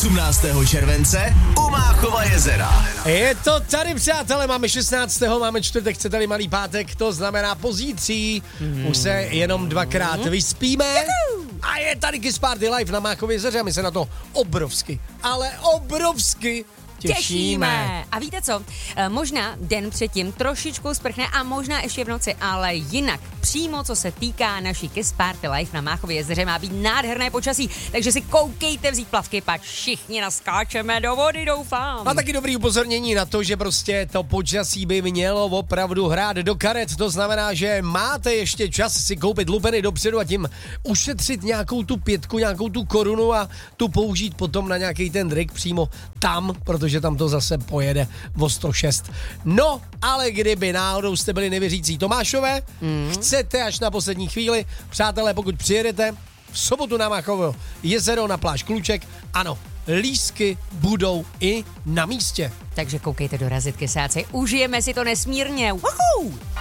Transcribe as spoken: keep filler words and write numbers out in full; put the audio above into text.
osmnáctého července u Máchova jezera. Je to tady, přátelé, máme šestnáctého máme čtvrtek, chce tady malý pátek, to znamená pozítří. Mm. Už se jenom dvakrát vyspíme. A je tady Kiss Party Live na Máchově jezeře a my se na to obrovsky, ale obrovsky těšíme. těšíme. A víte co? E, možná den předtím trošičku sprchne a možná ještě v noci, ale jinak přímo co se týká naší Kiss Party Live na Máchově jezeře má být nádherné počasí, takže si koukejte vzít plavky, pak všichni naskáčeme do vody, doufám. A taky dobrý upozornění na to, že prostě to počasí by mělo opravdu hrát do karet, to znamená, že máte ještě čas si koupit lupeny dopředu a tím ušetřit nějakou tu pětku, nějakou tu korunu a tu použít potom na nějaký ten drink přímo tam, protože tam to zase pojede o sto šest. No, ale kdyby náhodou jste byli nevěřící Tomášové, mm. chcete až na poslední chvíli, přátelé, pokud přijedete v sobotu na Máchovo jezero na pláž Kluček, ano, lístky budou i na místě. Takže koukejte do razitky, sáci, užijeme si to nesmírně. Woohoo!